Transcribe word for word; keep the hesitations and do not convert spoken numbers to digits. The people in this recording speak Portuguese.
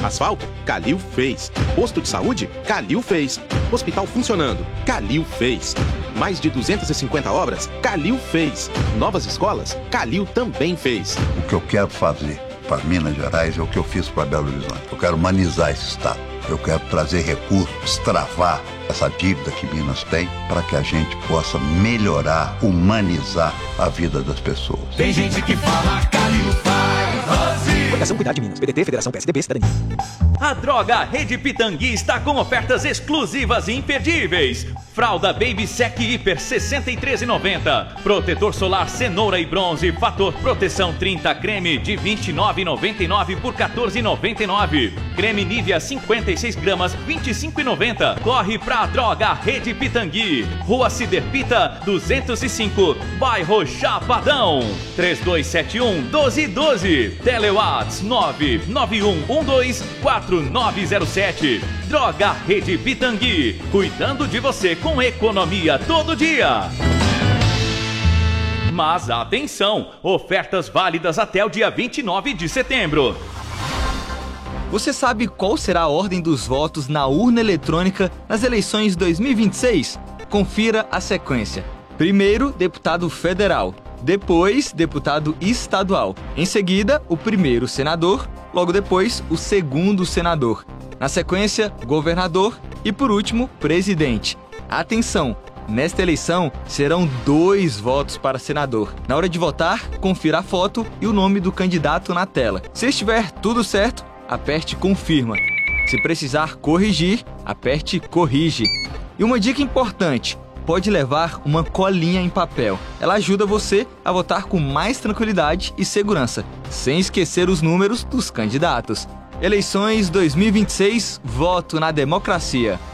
Asfalto? Calil fez. Posto de saúde? Calil fez. Hospital funcionando? Calil fez. Mais de duzentas e cinquenta obras? Calil fez. Novas escolas? Calil também fez. O que eu quero fazer para Minas Gerais é o que eu fiz para Belo Horizonte. Eu quero humanizar esse estado. Eu quero trazer recursos, destravar essa dívida que Minas tem para que a gente possa melhorar, humanizar a vida das pessoas. Tem gente que fala Calil faz, Rose. Fundação Cuidar de Minas, P D T, Federação P S D B, Cidadania. A Droga Rede Pitangui está com ofertas exclusivas e imperdíveis. Fralda Baby Sec Hiper sessenta e três reais e noventa centavos. Protetor solar cenoura e bronze fator proteção trinta creme de vinte e nove reais e noventa e nove centavos por quatorze reais e noventa e nove centavos. Creme Nivea cinquenta e seis gramas vinte e cinco reais e noventa centavos. Corre pra Droga Rede Pitangui. Rua Ciderpita duzentos e cinco, bairro Chapadão. três dois sete um, doze doze. Telewatts nove nove um um dois quatro nove zero sete. Droga Rede Pitangui, cuidando de você com economia todo dia. Mas atenção, ofertas válidas até o dia vinte e nove de setembro. Você sabe qual será a ordem dos votos na urna eletrônica nas eleições dois mil e vinte e seis? Confira a sequência. Primeiro, deputado federal. Depois, deputado estadual. Em seguida, o primeiro senador. Logo depois, o segundo senador. Na sequência, governador e, por último, presidente. Atenção! Nesta eleição, serão dois votos para senador. Na hora de votar, confira a foto e o nome do candidato na tela. Se estiver tudo certo, aperte confirma. Se precisar corrigir, aperte corrige. E uma dica importante, pode levar uma colinha em papel. Ela ajuda você a votar com mais tranquilidade e segurança, sem esquecer os números dos candidatos. Eleições dois mil e vinte e seis, voto na democracia.